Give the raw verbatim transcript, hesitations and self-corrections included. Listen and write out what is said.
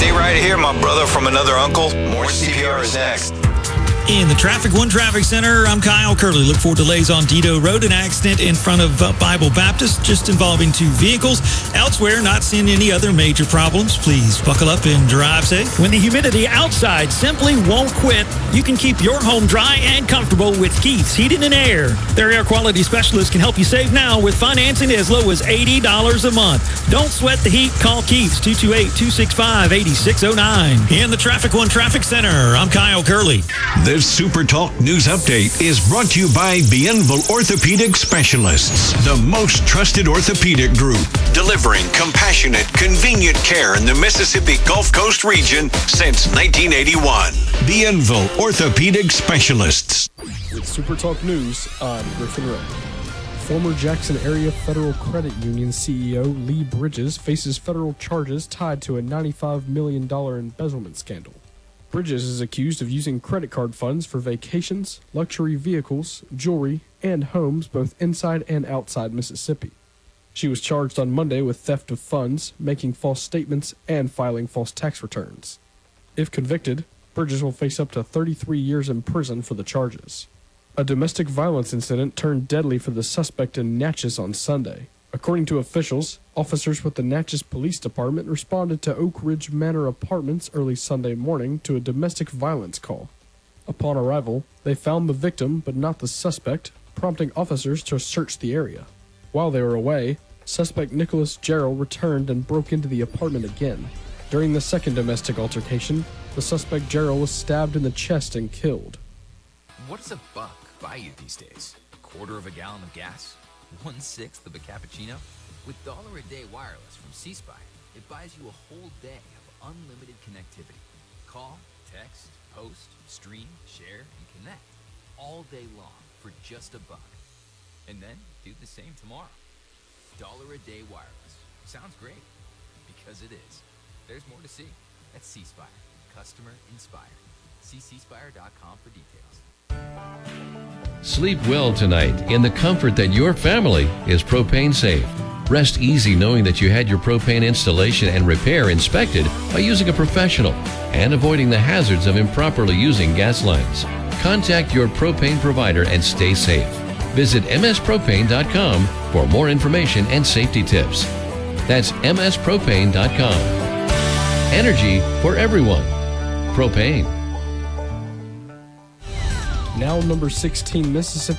Stay right here, my brother from another uncle. More C P R is next. In the Traffic One Traffic Center, I'm Kyle Curley. Look for delays on Dido Road. An accident in front of uh, Bible Baptist, just involving two vehicles. Elsewhere, not seeing any other major problems. Please buckle up and drive safe. When the humidity outside simply won't quit, you can keep your home dry and comfortable with Keith's Heating and Air. Their air quality specialists can help you save now with financing as low as eighty dollars a month. Don't sweat the heat. Call Keith's two two eight, two six five, eight six zero nine. In the Traffic One Traffic Center, I'm Kyle Curley. This Super Talk News Update is brought to you by Bienville Orthopedic Specialists, the most trusted orthopedic group, delivering compassionate, convenient care in the Mississippi Gulf Coast region since nineteen eighty-one. Bienville Orthopedic Specialists. With Super Talk News, I'm Griffin Rowe. Former Jackson Area Federal Credit Union C E O Lee Bridges faces federal charges tied to a ninety-five million dollars embezzlement scandal. Bridges is accused of using credit card funds for vacations, luxury vehicles, jewelry, and homes both inside and outside Mississippi. She was charged on Monday with theft of funds, making false statements, and filing false tax returns. If convicted, Bridges will face up to thirty-three years in prison for the charges. A domestic violence incident turned deadly for the suspect in Natchez on Sunday. According to officials, officers with the Natchez Police Department responded to Oak Ridge Manor Apartments early Sunday morning to a domestic violence call. Upon arrival, they found the victim but not the suspect, prompting officers to search the area. While they were away, suspect Nicholas Gerald returned and broke into the apartment again. During the second domestic altercation, the suspect Gerald was stabbed in the chest and killed. What does a buck buy you these days? A quarter of a gallon of gas? One-sixth of a cappuccino? With Dollar a Day Wireless from C Spire, it buys you a whole day of unlimited connectivity. Call, text, post, stream, share, and connect all day long for just a buck. And then do the same tomorrow. Dollar a Day Wireless. Sounds great. Because it is. There's more to see at C Spire. Customer inspired. See c spire dot com for details. Sleep well tonight in the comfort that your family is propane safe. Rest easy knowing that you had your propane installation and repair inspected by using a professional and avoiding the hazards of improperly using gas lines. Contact your propane provider and stay safe. Visit m s propane dot com for more information and safety tips. That's m s propane dot com. Energy for everyone. Propane. Now number sixteen Mississippi